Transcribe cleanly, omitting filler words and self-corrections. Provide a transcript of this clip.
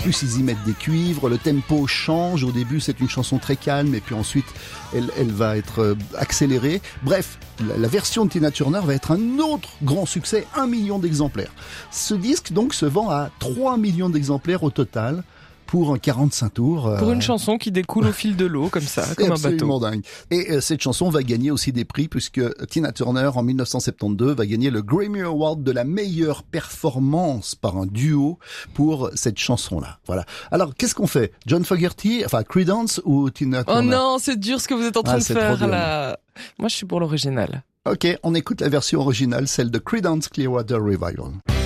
plus, ils y mettent des cuivres, le tempo change. Au début, c'est une chanson très calme et puis ensuite, elle va être accélérée. Bref, la version de Tina Turner va être un autre grand succès, 1 million d'exemplaires. Ce disque, donc, se vend à 3 millions d'exemplaires au total. Pour un 45 tours. Pour une chanson qui découle au fil de l'eau, comme ça, comme un bateau. C'est absolument dingue. Et cette chanson va gagner aussi des prix puisque Tina Turner, en 1972, va gagner le Grammy Award de la meilleure performance par un duo pour cette chanson-là. Voilà. Alors, qu'est-ce qu'on fait? John Fogerty, enfin Creedence ou Tina Turner? Oh non, c'est dur ce que vous êtes en train de faire, là. Moi, je suis pour l'original. Ok, on écoute la version originale, celle de Creedence Clearwater Revival.